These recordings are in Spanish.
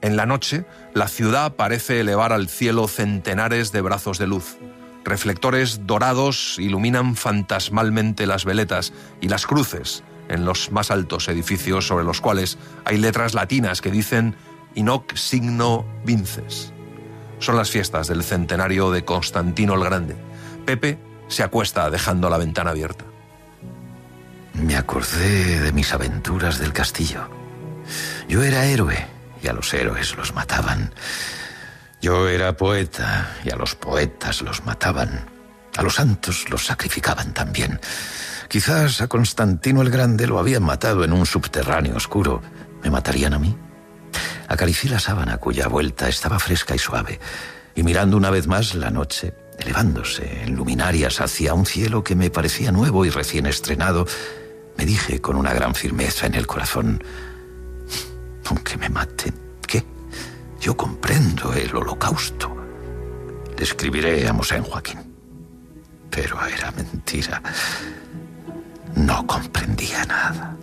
En la noche, la ciudad parece elevar al cielo centenares de brazos de luz. Reflectores dorados iluminan fantasmalmente las veletas y las cruces en los más altos edificios sobre los cuales hay letras latinas que dicen «In hoc signo vinces». Son las fiestas del centenario de Constantino el Grande. Pepe se acuesta dejando la ventana abierta. Me acordé de mis aventuras del castillo. Yo era héroe y a los héroes los mataban. Yo era poeta y a los poetas los mataban. A los santos los sacrificaban también. Quizás a Constantino el Grande lo habían matado en un subterráneo oscuro. ¿Me matarían a mí? Acaricié la sábana cuya vuelta estaba fresca y suave, y mirando una vez más la noche, elevándose en luminarias hacia un cielo que me parecía nuevo y recién estrenado, me dije con una gran firmeza en el corazón: aunque me maten, ¿qué? Yo comprendo el holocausto. Le escribiré a Mosén Joaquín. Pero era mentira. No comprendía nada.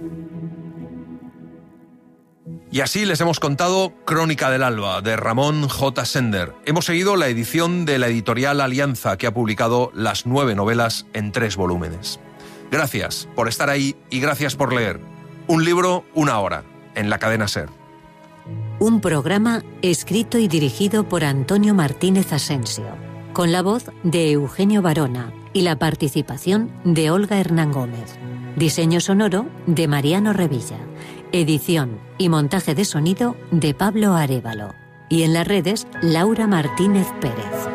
Y así les hemos contado Crónica del Alba, de Ramón J. Sender. Hemos seguido la edición de la editorial Alianza, que ha publicado las 9 novelas en 3 volúmenes. Gracias por estar ahí y gracias por leer. Un libro, una hora, en la cadena SER. Un programa escrito y dirigido por Antonio Martínez Asensio, con la voz de Eugenio Barona y la participación de Olga Hernán Gómez. Diseño sonoro de Mariano Revilla. Edición y montaje de sonido de Pablo Arévalo. Y en las redes, Laura Martínez Pérez.